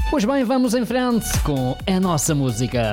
Pois bem, vamos em frente com a nossa música.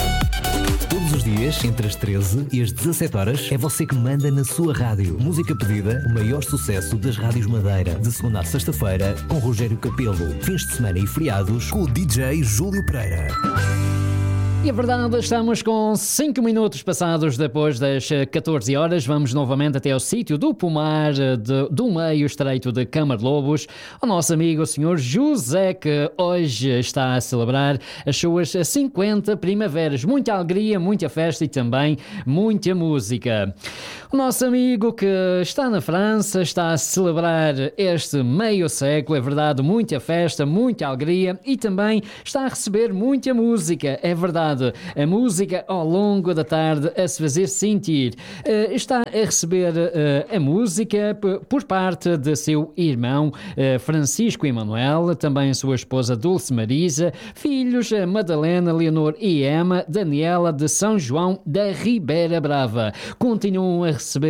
Todos os dias, entre as 13 e as 17 horas, é você que manda na sua rádio. Música pedida, o maior sucesso das rádios Madeira. De segunda a sexta-feira, com Rogério Capelo. Fins de semana e feriados, com o DJ Júlio Pereira. E a verdade, estamos com 5 minutos passados depois das 14 horas. Vamos novamente até ao sítio do pomar do meio estreito de Câmara de Lobos. O nosso amigo o Sr. José, que hoje está a celebrar as suas 50 primaveras. Muita alegria, muita festa e também muita música. O nosso amigo que está na França está a celebrar este meio século. É verdade, muita festa, muita alegria e também está a receber muita música. É verdade. A música ao longo da tarde a se fazer sentir. Está a receber a música por parte de seu irmão Francisco Emanuel, também a sua esposa Dulce Marisa, filhos Madalena, Leonor e Emma, Daniela de São João da Ribeira Brava. Continua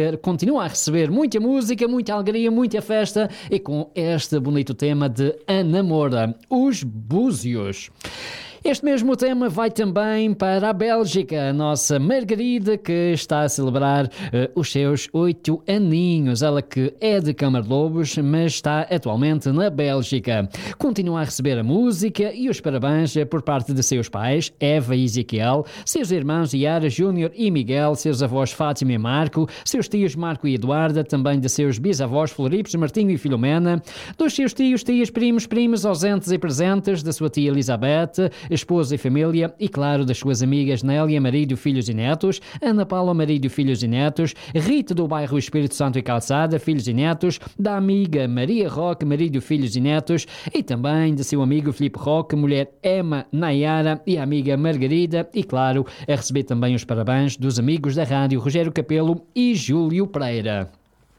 a receber muita música, muita alegria, muita festa e com este bonito tema de Ana Moura, Os Búzios. Este mesmo tema vai também para a Bélgica, a nossa Margarida, que está a celebrar os seus 8 aninhos. Ela que é de Câmara de Lobos, mas está atualmente na Bélgica. Continua a receber a música e os parabéns por parte de seus pais, Eva e Ezequiel, seus irmãos Yara, Júnior e Miguel, seus avós Fátima e Marco, seus tios Marco e Eduarda, também de seus bisavós Floripes, Martinho e Filomena, dos seus tios, tias, primos ausentes e presentes, da sua tia Elizabeth, esposa e família e, claro, das suas amigas Nélia, marido, filhos e netos, Ana Paula, marido, filhos e netos, Rita do bairro Espírito Santo e Calçada, filhos e netos, da amiga Maria Roque, marido, filhos e netos e também de seu amigo Filipe Roque, mulher Emma Nayara e a amiga Margarida e, claro, a receber também os parabéns dos amigos da rádio Rogério Capelo e Júlio Pereira.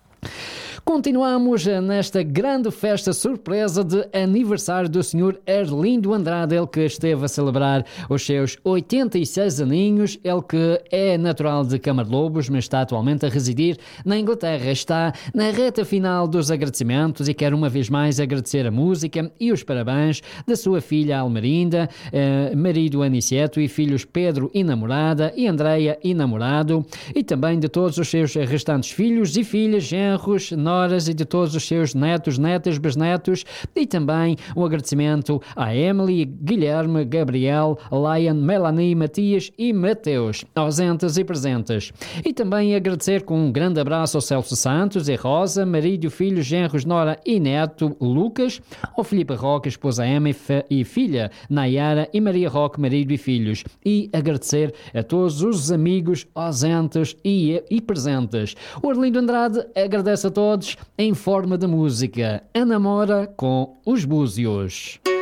Continuamos nesta grande festa surpresa de aniversário do Sr. Arlindo Andrade, ele que esteve a celebrar os seus 86 aninhos, ele que é natural de Câmara de Lobos, mas está atualmente a residir na Inglaterra. Está na reta final dos agradecimentos e quer uma vez mais agradecer a música e os parabéns da sua filha Almerinda, marido Aniceto e filhos Pedro e namorada e Andreia e namorado e também de todos os seus restantes filhos e filhas, genros, e de todos os seus netos, netas, bisnetos e também um agradecimento a Emily, Guilherme, Gabriel, Lion, Melanie, Matias e Mateus, ausentes e presentes. E também agradecer com um grande abraço ao Celso Santos e Rosa, marido, filhos, genros, nora e neto Lucas, ao Filipe Roque, esposa Emma e filha Nayara e Maria Roque, marido e filhos. E agradecer a todos os amigos ausentes e presentes. O Arlindo Andrade agradece a todos em forma de música. Ana Moura com Os Búzios.